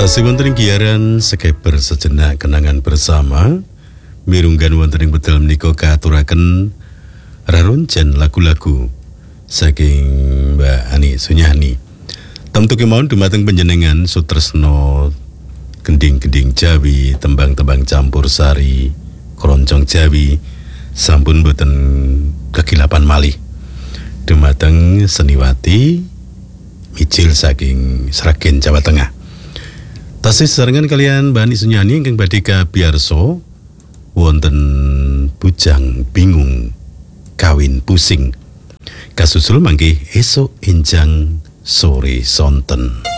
Tasih wonten ing giaran sekeber sejenak kenangan bersama mirunggan wonten ing bedal menika katuraken raronjan lagu-lagu saking Mbak Ani Sunyani. Tentu kemawon dumateng panjenengan sutresno gending-gending Jawi, tembang-tembang campur sari, keroncong Jawi sampun boten kegilapan malih. Dumateng Seniwati Mijil saking Sragen Jawa Tengah. Tasih sesarengan kalian Mbak Ani Sunyani ingkang badhe kabiarsa wonten bujang bingung kawin pusing. Kasusul mangke esuk enjang sore sonten.